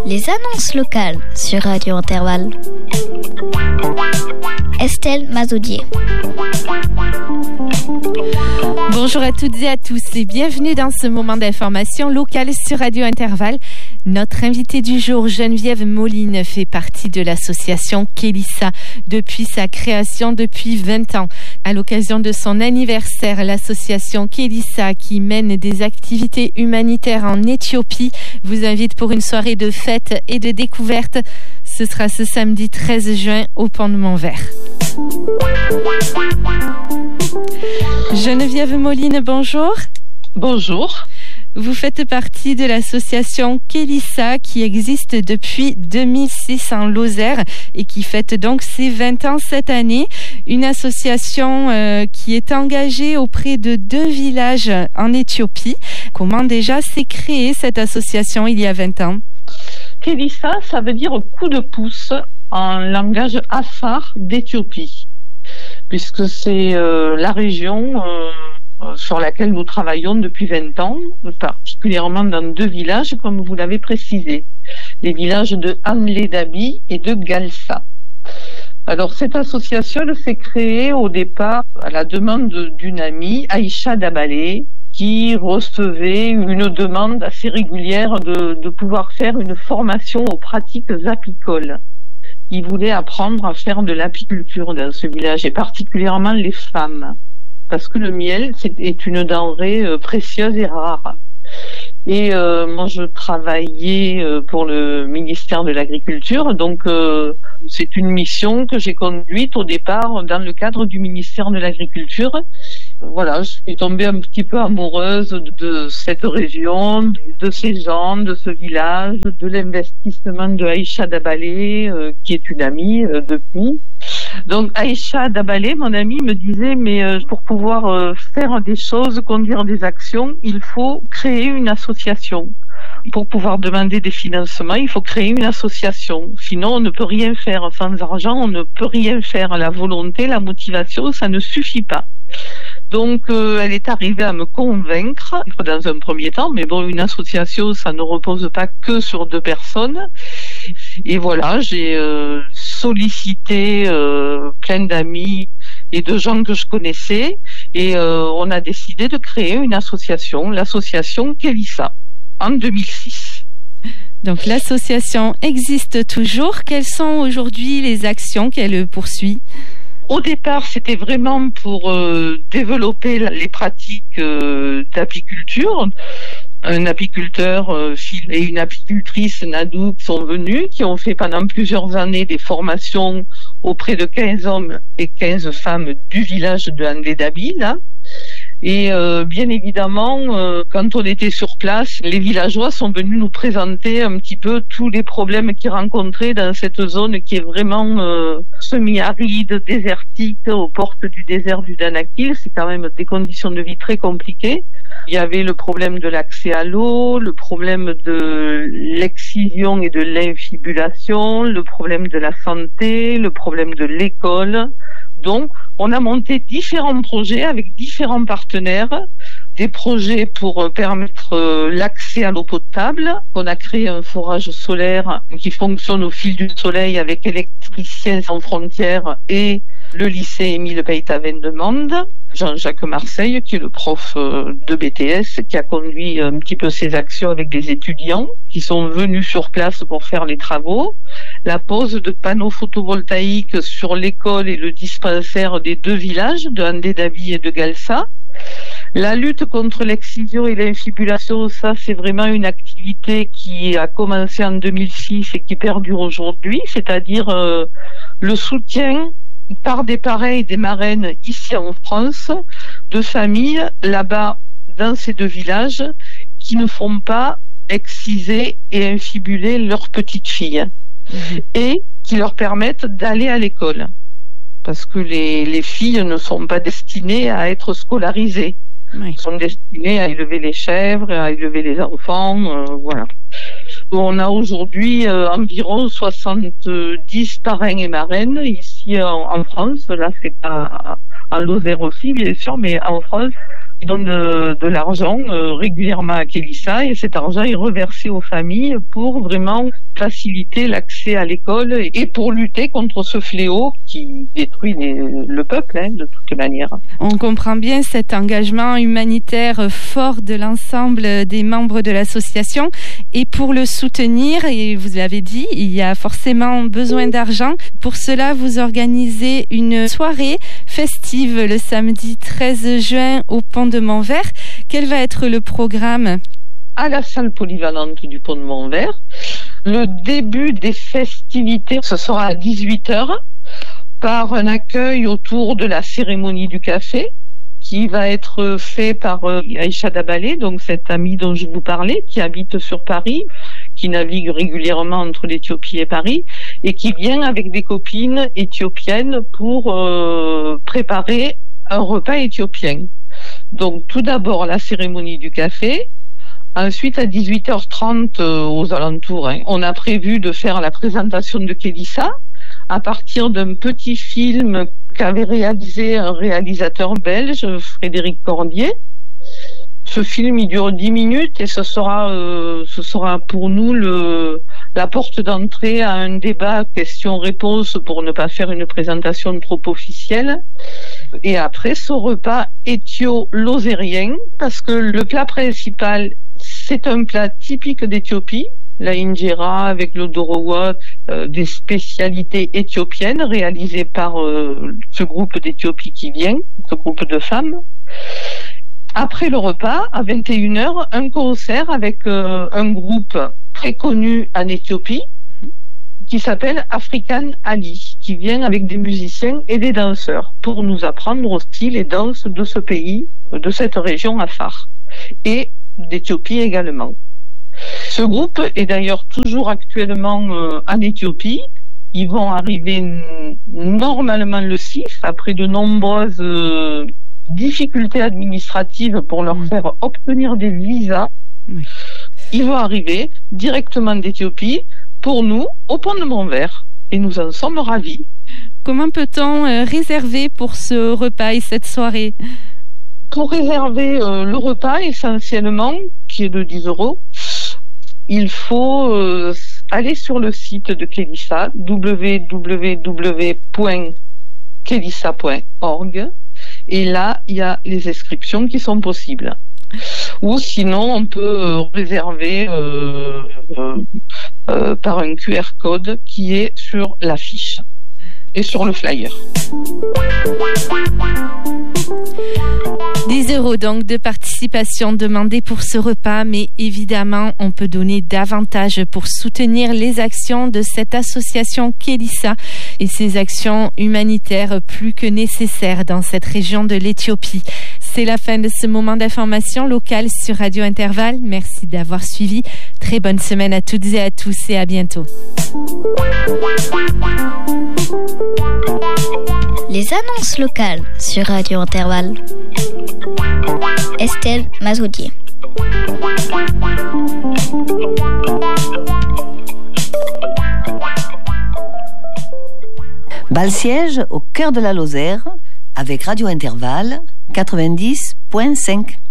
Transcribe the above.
Les annonces locales sur Radio Intervalle. Estelle Mazoudier. Bonjour à toutes et à tous et bienvenue dans ce moment d'information locale sur Radio Intervalle. Notre invitée du jour, Geneviève Moline, fait partie de l'association Kélissa depuis sa création depuis 20 ans. À l'occasion de son anniversaire, l'association Kélissa, qui mène des activités humanitaires en Éthiopie, vous invite pour une soirée de fête et de découverte. Ce sera ce samedi 13 juin au Pont de Montvert. Geneviève Moline, bonjour. Bonjour. Vous faites partie de l'association Kélissa qui existe depuis 2006 en Lozère et qui fête donc ses 20 ans cette année. Une association qui est engagée auprès de 2 villages en Éthiopie. Comment déjà s'est créée cette association il y a 20 ans? Kélissa, ça veut dire coup de pouce en langage afar d'Éthiopie, puisque c'est la région sur laquelle nous travaillons depuis 20 ans, particulièrement dans 2 villages, comme vous l'avez précisé, les villages de Amledabi et de Galsa. Alors, cette association s'est créée au départ à la demande d'une amie, Aïcha Dabalé, qui recevait une demande assez régulière de pouvoir faire une formation aux pratiques apicoles. Ils voulaient apprendre à faire de l'apiculture dans ce village, et particulièrement les femmes, parce que le miel est une denrée précieuse et rare. Et moi, je travaillais pour le ministère de l'Agriculture, donc c'est une mission que j'ai conduite au départ dans le cadre du ministère de l'Agriculture. Voilà, je suis tombée un petit peu amoureuse de cette région, de ces gens, de ce village, de l'investissement de Aïcha Dabalé, qui est une amie depuis. Donc Aïcha Dabalé, mon amie, me disait, mais pour pouvoir faire des choses, conduire des actions, il faut créer une association. Pour pouvoir demander des financements, il faut créer une association. Sinon, on ne peut rien faire. Sans argent, on ne peut rien faire. La volonté, la motivation, ça ne suffit pas. Donc, elle est arrivée à me convaincre dans un premier temps, mais bon, une association, ça ne repose pas que sur 2 personnes. Et voilà, j'ai sollicité plein d'amis et de gens que je connaissais, et on a décidé de créer une association, l'association Kélissa, en 2006. Donc, l'association existe toujours. Quelles sont aujourd'hui les actions qu'elle poursuit ? Au départ, c'était vraiment pour développer les pratiques d'apiculture. Un apiculteur et une apicultrice, Nadou, sont venus, qui ont fait pendant plusieurs années des formations auprès de 15 hommes et 15 femmes du village de Amledabi, là. Et bien évidemment, quand on était sur place, les villageois sont venus nous présenter un petit peu tous les problèmes qu'ils rencontraient dans cette zone qui est vraiment semi-aride, désertique, aux portes du désert du Danakil. C'est quand même des conditions de vie très compliquées. Il y avait le problème de l'accès à l'eau, le problème de l'excision et de l'infibulation, le problème de la santé, le problème de l'école. Donc, on a monté différents projets avec différents partenaires, des projets pour permettre l'accès à l'eau potable. On a créé un forage solaire qui fonctionne au fil du soleil avec Électriciens sans frontières et le lycée Émile Peytaven de Mende. Jean-Jacques Marseille, qui est le prof de BTS, qui a conduit un petit peu ces actions avec des étudiants qui sont venus sur place pour faire les travaux. La pose de panneaux photovoltaïques sur l'école et le dispensaire des 2 villages, de Amledabi et de Galsa. La lutte contre l'excision et l'infibulation, ça c'est vraiment une activité qui a commencé en 2006 et qui perdure aujourd'hui, c'est-à-dire le soutien par des parrains et des marraines ici en France, de familles là-bas dans ces 2 villages qui ne font pas exciser et infibuler leurs petites filles et qui leur permettent d'aller à l'école. Parce que les filles ne sont pas destinées à être scolarisées. Oui. Elles sont destinées à élever les chèvres, à élever les enfants, voilà. On a aujourd'hui environ 70 parrains et marraines ici en France. Là, c'est pas en Lozère aussi, bien sûr, mais en France, Ils donnent de l'argent régulièrement à Kélissa et cet argent est reversé aux familles pour vraiment faciliter l'accès à l'école et pour lutter contre ce fléau qui détruit le peuple de toute manière. On comprend bien cet engagement humanitaire fort de l'ensemble des membres de l'association et pour le soutenir, et vous l'avez dit, il y a forcément besoin d'argent. Pour cela, vous organisez une soirée festive le samedi 13 juin au Pont de Montvert. Quel va être le programme ? À la salle polyvalente du Pont de Montvert. Le début des festivités, ce sera à 18h par un accueil autour de la cérémonie du café qui va être fait par Aïcha Dabalé, donc cette amie dont je vous parlais, qui habite sur Paris, qui navigue régulièrement entre l'Éthiopie et Paris, et qui vient avec des copines éthiopiennes pour préparer un repas éthiopien. Donc tout d'abord la cérémonie du café, ensuite à 18h30 aux alentours, on a prévu de faire la présentation de Kélissa à partir d'un petit film qu'avait réalisé un réalisateur belge, Frédéric Cordier. Ce film, il dure 10 minutes et ce sera pour nous la porte d'entrée à un débat questions-réponses pour ne pas faire une présentation trop officielle. Et après, ce repas éthio-lozérien, parce que le plat principal, c'est un plat typique d'Éthiopie, la injera avec le dorowat, des spécialités éthiopiennes réalisées par ce groupe d'Éthiopie qui vient, ce groupe de femmes. Après le repas, à 21h, un concert avec un groupe très connu en Éthiopie qui s'appelle African Ali, qui vient avec des musiciens et des danseurs pour nous apprendre aussi les danses de ce pays, de cette région Afar, et d'Éthiopie également. Ce groupe est d'ailleurs toujours actuellement en Éthiopie. Ils vont arriver normalement le 6, après de nombreuses difficultés administratives pour leur faire obtenir des visas. Oui. Ils vont arriver directement d'Éthiopie pour nous au Pont de Montvert et nous en sommes ravis. Comment peut-on réserver pour ce repas et cette soirée ? Pour réserver le repas essentiellement, qui est de 10 €, il faut aller sur le site de Kélissa, www.kelissa.org, et là, il y a les inscriptions qui sont possibles. Ou sinon, on peut réserver par un QR code qui est sur l'affiche et sur le flyer. 10 € donc de participation demandée pour ce repas, mais évidemment, on peut donner davantage pour soutenir les actions de cette association Kélissa et ses actions humanitaires plus que nécessaires dans cette région de l'Éthiopie. C'est la fin de ce moment d'information locale sur Radio Intervalle. Merci d'avoir suivi. Très bonne semaine à toutes et à tous et à bientôt. Les annonces locales sur Radio Intervalle. Estelle Mazoudier. Bal-Siège au cœur de la Lozère avec Radio Intervalle 90.5.